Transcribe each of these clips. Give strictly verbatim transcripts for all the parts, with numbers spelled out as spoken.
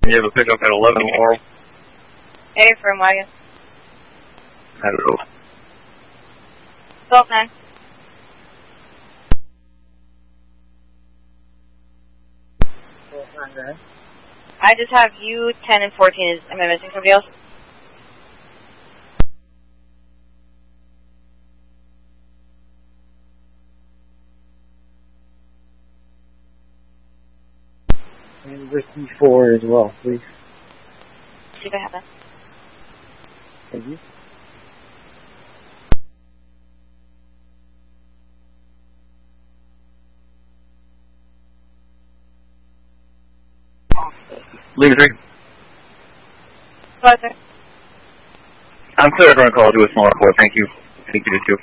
you have a pickup at eleven Laurel. A from wagon. Hello. twelve nine. twelve nine. I just have you, ten, and fourteen. Is, am I missing somebody else? And Whiskey four as well, please. See if I have that. Thank you. Leave three. Hello, sir. I'm clear for a call to a smaller four. Thank you. Thank you, two.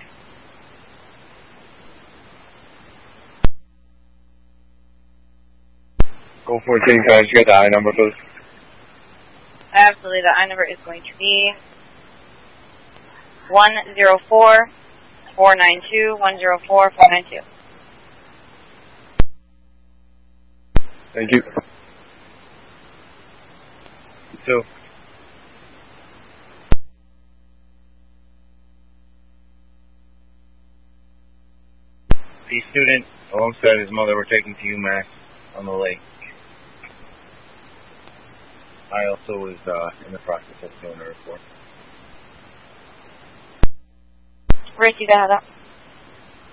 Go fourteen, guys. You got the I number, please. Absolutely. The I number is going to be one zero four four nine two one zero four four nine two. Thank you. Two. The student alongside his mother were taken to UMass on the lake. I also was uh, in the process of doing a report. Rick, you got that?